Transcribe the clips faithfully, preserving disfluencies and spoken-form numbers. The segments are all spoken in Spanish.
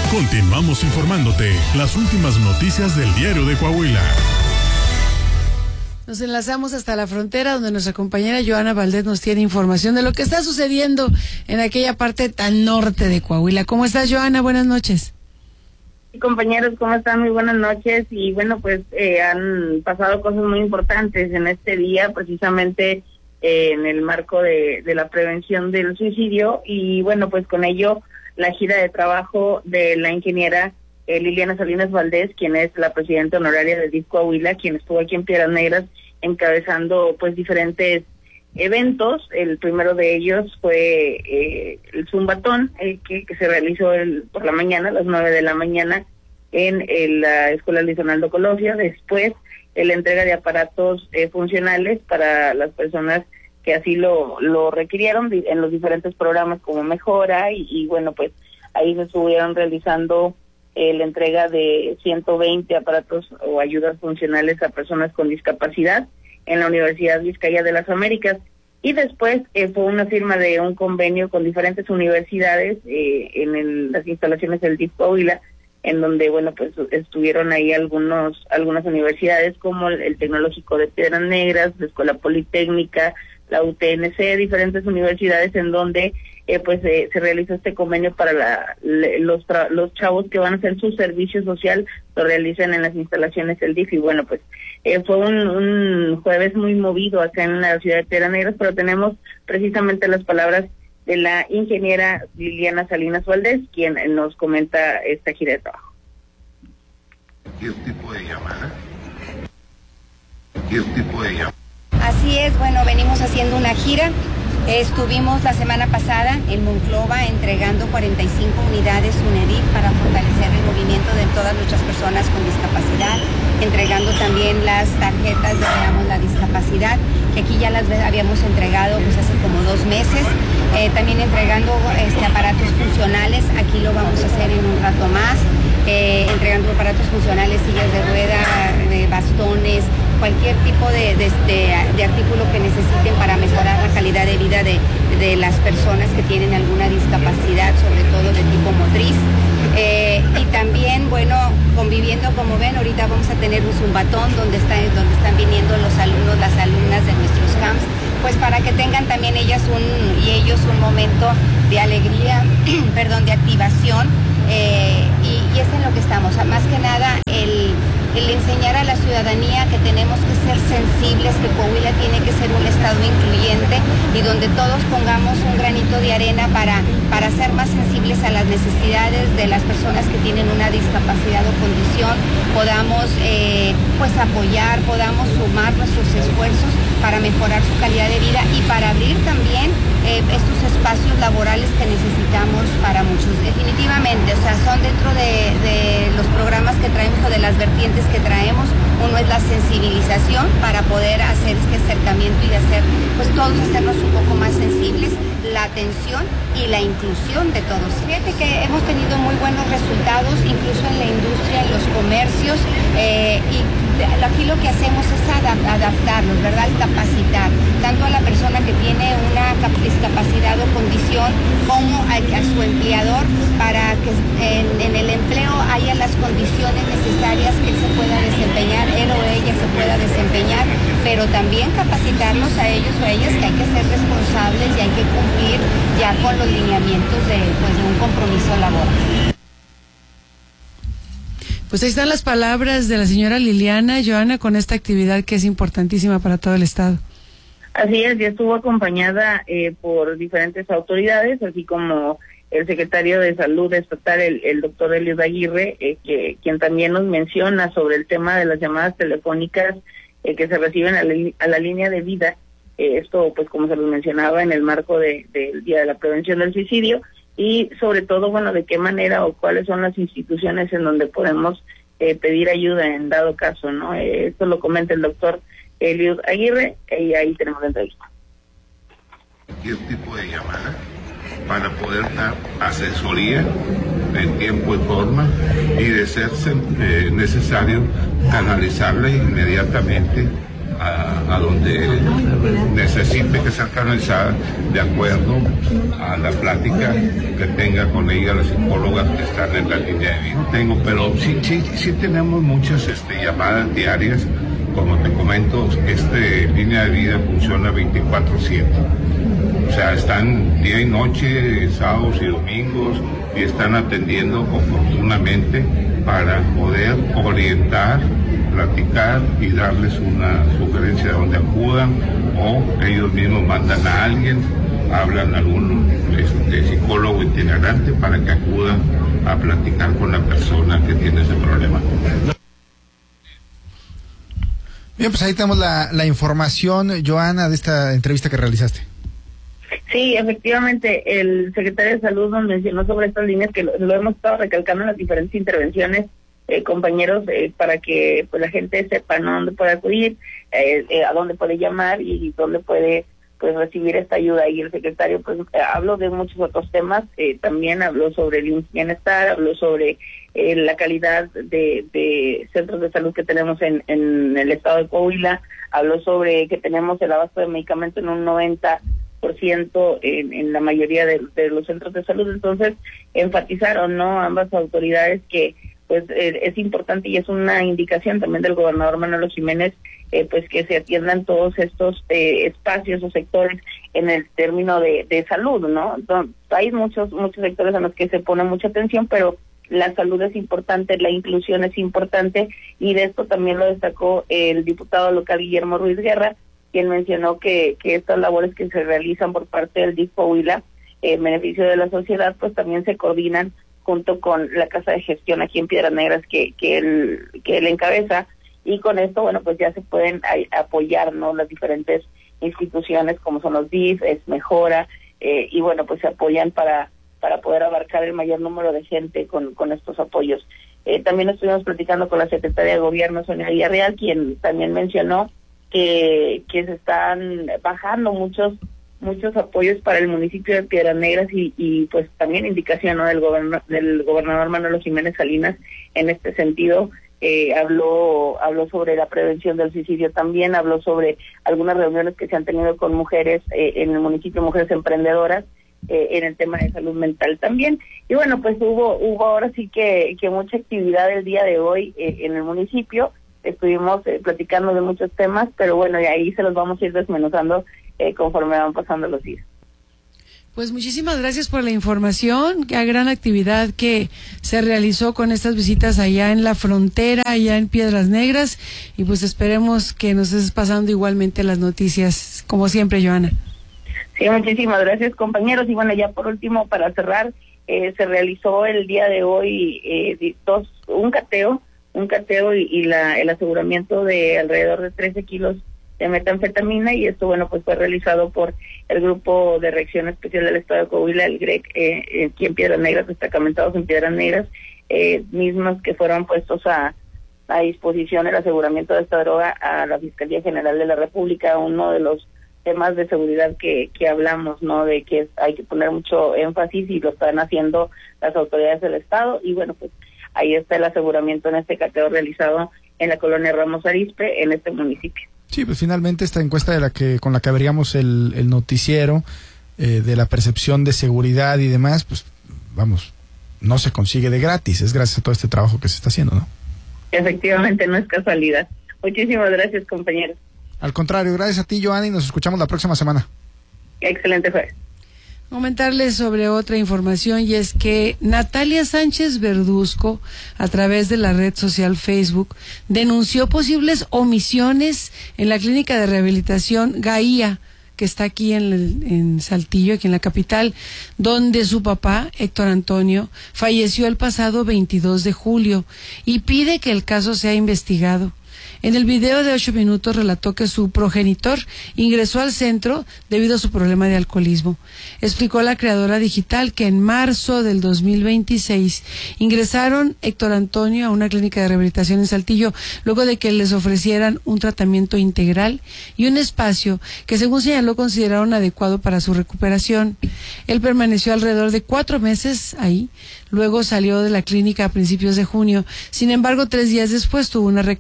Continuamos informándote las últimas noticias del Diario de Coahuila. Nos enlazamos hasta la frontera, donde nuestra compañera Joana Valdés nos tiene información de lo que está sucediendo en aquella parte tan norte de Coahuila. ¿Cómo estás, Joana? Buenas noches. Sí, compañeros, ¿cómo están? Muy buenas noches. Y bueno, pues eh, han pasado cosas muy importantes en este día, precisamente eh, en el marco de, de la prevención del suicidio. Y bueno, pues con ello, la gira de trabajo de la ingeniera eh, Liliana Salinas Valdés, quien es la presidenta honoraria de D I F Coahuila, quien estuvo aquí en Piedras Negras encabezando pues diferentes eventos. El primero de ellos fue eh, el Zumbatón, eh, que, que se realizó el, por la mañana, a las nueve de la mañana, en el, la Escuela Luis Donaldo Colosio. Después, eh, la entrega de aparatos eh, funcionales para las personas que así lo, lo requirieron en los diferentes programas como Mejora, y, y bueno, pues ahí se estuvieron realizando eh, la entrega de ciento veinte aparatos o ayudas funcionales a personas con discapacidad en la Universidad Vizcaya de las Américas. Y después eh, fue una firma de un convenio con diferentes universidades eh, en el, las instalaciones del D I F Coahuila, en donde, bueno, pues estuvieron ahí algunos algunas universidades como el, el Tecnológico de Piedras Negras, la Escuela Politécnica, la U T N C, diferentes universidades en donde eh, pues eh, se realizó este convenio para la, le, los tra los chavos que van a hacer su servicio social, lo realizan en las instalaciones del D I F. Y bueno, pues eh, fue un, un jueves muy movido acá en la ciudad de Piedras Negras, pero tenemos precisamente las palabras de la ingeniera Liliana Salinas Valdés, quien nos comenta esta gira de trabajo. ¿Qué tipo de llamada? ¿Qué tipo de llamada? Así es, bueno, venimos haciendo una gira. Estuvimos la semana pasada en Monclova entregando cuarenta y cinco unidades UNEDIF para fortalecer el movimiento de todas nuestras personas con discapacidad, entregando también las tarjetas de Veamos la Discapacidad, que aquí ya las habíamos entregado pues hace como dos meses, eh, también entregando este, aparatos funcionales, aquí lo vamos a hacer en un rato más, eh, entregando aparatos funcionales, sillas de rueda, de bastones, cualquier tipo de, de, de, de artículo que necesiten para mejorar la calidad de vida de, de las personas que tienen alguna discapacidad, sobre todo de tipo motriz. Eh, y también, bueno, conviviendo, como ven, ahorita vamos a tener un zumbatón donde, está, donde están viniendo los alumnos, las alumnas de nuestros camps, pues para que tengan también ellas un, y ellos un momento de alegría, perdón, de activación, eh, y, y es en lo que estamos. Más que nada, el... el enseñar a la ciudadanía que tenemos que ser sensibles, que Coahuila tiene que ser un estado incluyente y donde todos pongamos un granito de arena para, para ser más sensibles a las necesidades de las personas que tienen una discapacidad o condición, podamos eh, pues apoyar, podamos sumar nuestros esfuerzos para mejorar su calidad de vida y para abrir también eh, estos espacios laborales que necesitamos para muchos. Definitivamente, o sea, son dentro de, de los programas que traemos o de las vertientes que traemos. Uno es la sensibilización para poder hacer este acercamiento y hacer, pues todos hacernos un poco más sensibles, la atención y la inclusión de todos. Fíjate que hemos tenido muy buenos resultados, incluso en la industria, en los comercios, eh, y aquí lo que hacemos es adaptarlos, ¿verdad? Capacitar tanto a la persona que tiene una discapacidad o condición como a, a su empleador para que en, en el empleo haya las condiciones necesarias que él se pueda desempeñar, él o ella se pueda desempeñar, pero también capacitarlos a ellos o a ellas que hay que ser responsables y hay que cumplir ya con los lineamientos de, pues, de un compromiso laboral. Pues ahí están las palabras de la señora Liliana, Joana, con esta actividad que es importantísima para todo el estado. Así es, ya estuvo acompañada eh, por diferentes autoridades, así como el secretario de Salud estatal, el, el doctor Eliud Aguirre, eh, que, quien también nos menciona sobre el tema de las llamadas telefónicas eh, que se reciben a la, a la línea de vida. Eh, esto, pues como se los mencionaba, en el marco de, del Día de la Prevención del Suicidio. Y sobre todo, bueno, de qué manera o cuáles son las instituciones en donde podemos eh, pedir ayuda en dado caso, ¿no? Eh, esto lo comenta el doctor Eliud Aguirre, y ahí tenemos la entrevista. ¿Qué tipo de llamada para poder dar asesoría en tiempo y forma y de ser eh, necesario canalizarle inmediatamente a, a donde necesite que sea canalizada de acuerdo a la plática que tenga con ella la psicóloga que están en la línea de vida. No tengo, pero sí, sí, sí tenemos muchas este, llamadas diarias. Como te comento, este línea de vida funciona veinticuatro siete. O sea, están día y noche, sábados y domingos, y están atendiendo oportunamente para poder orientar, platicar y darles una sugerencia de donde acudan, o ellos mismos mandan a alguien, hablan a algún este, psicólogo itinerante para que acudan a platicar con la persona que tiene ese problema. Bien, pues ahí tenemos la, la información, Joana, de esta entrevista que realizaste. Sí, efectivamente, el secretario de Salud nos mencionó sobre estas líneas que lo, lo hemos estado recalcando en las diferentes intervenciones, eh, compañeros, eh, para que pues la gente sepa, ¿no?, dónde puede acudir, eh, eh, a dónde puede llamar y dónde puede pues recibir esta ayuda. Y el secretario pues eh, habló de muchos otros temas, eh, también habló sobre el bienestar, habló sobre eh, la calidad de, de centros de salud que tenemos en, en el estado de Coahuila, habló sobre que tenemos el abasto de medicamentos en un noventa por ciento en, en la mayoría de, de los centros de salud. Entonces enfatizaron, ¿no?, ambas autoridades que pues eh, es importante y es una indicación también del gobernador Manolo Jiménez, eh, pues que se atiendan todos estos eh, espacios o sectores en el término de, de salud, ¿no? Entonces, hay muchos muchos sectores en los que se pone mucha atención, pero la salud es importante, la inclusión es importante, y de esto también lo destacó el diputado local Guillermo Ruiz Guerra, quien mencionó que, que estas labores que se realizan por parte del D I F Coahuila en beneficio de la sociedad, pues también se coordinan junto con la Casa de Gestión aquí en Piedras Negras que, que, él, que él encabeza, y con esto, bueno, pues ya se pueden a, apoyar, ¿no?, las diferentes instituciones como son los D I F, es Mejora, eh, y bueno, pues se apoyan para, para poder abarcar el mayor número de gente con, con estos apoyos. Eh, también estuvimos platicando con la secretaria de Gobierno, Sonia Villarreal, quien también mencionó que, que se están bajando muchos muchos apoyos para el municipio de Piedras Negras y, y pues también indicación, ¿no?, del gobernador, del gobernador Manolo Jiménez Salinas en este sentido. Eh, habló habló sobre la prevención del suicidio también, habló sobre algunas reuniones que se han tenido con mujeres eh, en el municipio, mujeres emprendedoras, eh, en el tema de salud mental también. Y bueno, pues hubo hubo ahora sí que, que mucha actividad el día de hoy eh, en el municipio. Estuvimos eh, platicando de muchos temas, pero bueno, y ahí se los vamos a ir desmenuzando eh, conforme van pasando los días. Pues muchísimas gracias por la información, qué gran actividad que se realizó con estas visitas allá en la frontera, allá en Piedras Negras, y pues esperemos que nos estés pasando igualmente las noticias, como siempre, Joana. Sí, muchísimas gracias, compañeros, y bueno, ya por último, para cerrar, eh, se realizó el día de hoy eh, dos, un cateo, un cateo y, y la, el aseguramiento de alrededor de trece kilos de metanfetamina, y esto, bueno, pues fue realizado por el Grupo de Reacción Especial del Estado de Coahuila, el G R E C, eh, aquí en Piedras Negras, destacamentados en Piedras Negras, eh, mismos que fueron puestos a, a disposición el aseguramiento de esta droga a la Fiscalía General de la República. Uno de los temas de seguridad que, que hablamos, ¿no?, de que hay que poner mucho énfasis, y lo están haciendo las autoridades del Estado, y bueno, pues ahí está el aseguramiento en este cateo realizado en la colonia Ramos Arizpe, en este municipio. Sí, pues finalmente esta encuesta de la que con la que abríamos el, el noticiero, eh, de la percepción de seguridad y demás, pues vamos, no se consigue de gratis, es gracias a todo este trabajo que se está haciendo, ¿no? Efectivamente, no es casualidad. Muchísimas gracias, compañeros. Al contrario, gracias a ti, Joana, y nos escuchamos la próxima semana. Excelente jueves. Comentarles sobre otra información, y es que Natalia Sánchez Verduzco, a través de la red social Facebook, denunció posibles omisiones en la clínica de rehabilitación Gaía, que está aquí en, el, en Saltillo, aquí en la capital, donde su papá, Héctor Antonio, falleció el pasado veintidós de julio, y pide que el caso sea investigado. En el video de ocho minutos relató que su progenitor ingresó al centro debido a su problema de alcoholismo. Explicó la creadora digital que en marzo del dos mil veintiséis ingresaron Héctor Antonio a una clínica de rehabilitación en Saltillo luego de que les ofrecieran un tratamiento integral y un espacio que, según señaló, consideraron adecuado para su recuperación. Él permaneció alrededor de cuatro meses ahí. Luego salió de la clínica a principios de junio. Sin embargo, tres días después tuvo una recaída,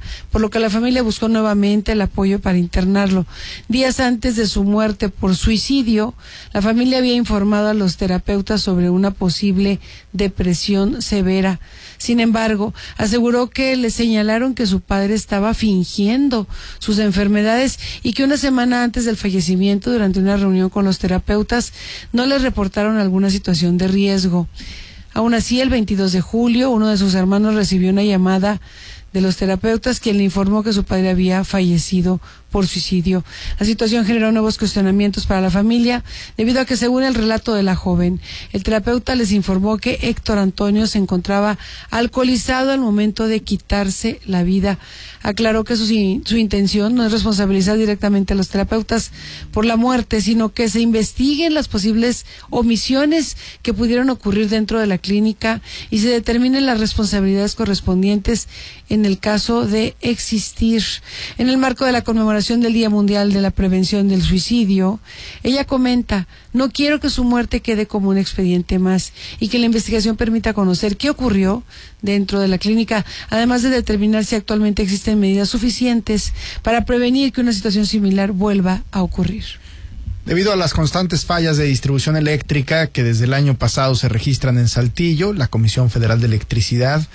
por lo que la familia buscó nuevamente el apoyo para internarlo. Días antes de su muerte por suicidio, la familia había informado a los terapeutas sobre una posible depresión severa. Sin embargo, aseguró que le señalaron que su padre estaba fingiendo sus enfermedades y que una semana antes del fallecimiento, durante una reunión con los terapeutas, no les reportaron alguna situación de riesgo. Aún así, el veintidós de julio, uno de sus hermanos recibió una llamada de los terapeutas, quien le informó que su padre había fallecido por suicidio. La situación generó nuevos cuestionamientos para la familia, debido a que, según el relato de la joven, el terapeuta les informó que Héctor Antonio se encontraba alcoholizado al momento de quitarse la vida. Aclaró que su, su intención no es responsabilizar directamente a los terapeutas por la muerte, sino que se investiguen las posibles omisiones que pudieron ocurrir dentro de la clínica y se determinen las responsabilidades correspondientes en el caso de existir. En el marco de la conmemoración del Día Mundial de la Prevención del Suicidio, ella comenta: no quiero que su muerte quede como un expediente más y que la investigación permita conocer qué ocurrió dentro de la clínica, además de determinar si actualmente existen medidas suficientes para prevenir que una situación similar vuelva a ocurrir. Debido a las constantes fallas de distribución eléctrica que desde el año pasado se registran en Saltillo, la Comisión Federal de Electricidad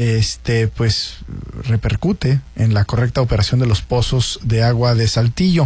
este pues repercute en la correcta operación de los pozos de agua de Saltillo.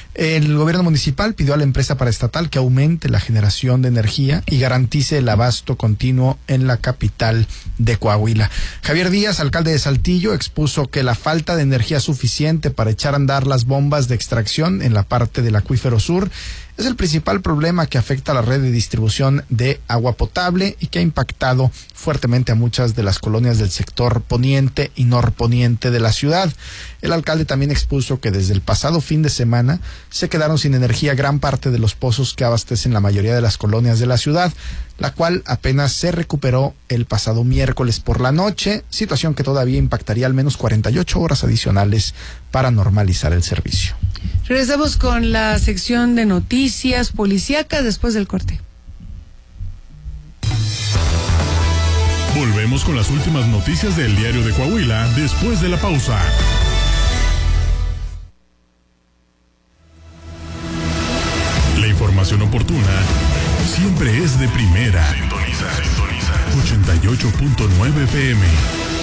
El gobierno municipal pidió a la empresa paraestatal que aumente la generación de energía y garantice el abasto continuo en la capital de Coahuila. Javier Díaz, alcalde de Saltillo, expuso que la falta de energía suficiente para echar a andar las bombas de extracción en la parte del acuífero sur es el principal problema que afecta a la red de distribución de agua potable y que ha impactado fuertemente a muchas de las colonias del sector poniente y norponiente de la ciudad. El alcalde también expuso que desde el pasado fin de semana se quedaron sin energía gran parte de los pozos que abastecen la mayoría de las colonias de la ciudad, la cual apenas se recuperó el pasado miércoles por la noche, situación que todavía impactaría al menos cuarenta y ocho horas adicionales para normalizar el servicio. Regresamos con la sección de noticias policíacas después del corte. Volvemos con las últimas noticias del Diario de Coahuila después de la pausa. La información oportuna siempre es de primera. Sintoniza, sintoniza. ochenta y ocho punto nueve F M.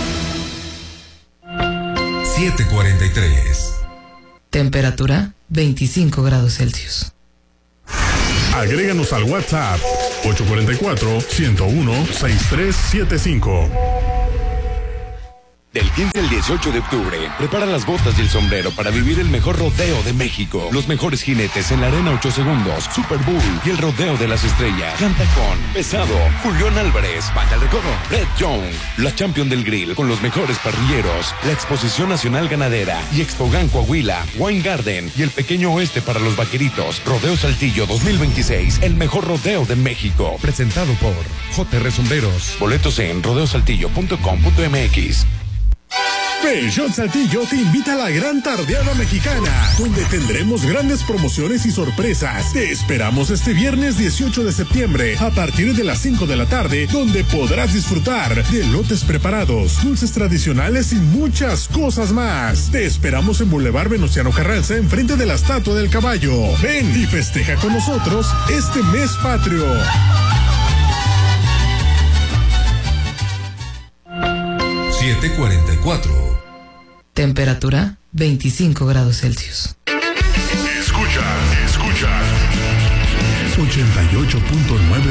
siete cuarenta y tres. Temperatura veinticinco grados Celsius. Agréganos al WhatsApp ocho cuatro cuatro, uno cero uno, seis tres siete cinco. Del quince al dieciocho de octubre, prepara las botas y el sombrero para vivir el mejor rodeo de México. Los mejores jinetes en la arena ocho segundos, Super Bull y el rodeo de las estrellas. Canta con Pesado, Julián Álvarez, Banda del Recodo, Red Young, la Champion del Grill con los mejores parrilleros, la Exposición Nacional Ganadera y Expogan Coahuila, Wine Garden y el Pequeño Oeste para los vaqueritos. Rodeo Saltillo dos mil veintiséis, el mejor rodeo de México. Presentado por J R Sombreros. Boletos en rodeo saltillo punto com punto m x. Peugeot Saltillo te invita a la Gran Tardeada Mexicana, donde tendremos grandes promociones y sorpresas. Te esperamos este viernes dieciocho de septiembre a partir de las cinco de la tarde, donde podrás disfrutar de lotes preparados, dulces tradicionales y muchas cosas más. Te esperamos en Boulevard Venustiano Carranza, enfrente de la Estatua del Caballo. Ven y festeja con nosotros este mes patrio. siete cuarenta y cuatro. Temperatura veinticinco grados Celsius. Escucha, escucha. ochenta y ocho punto nueve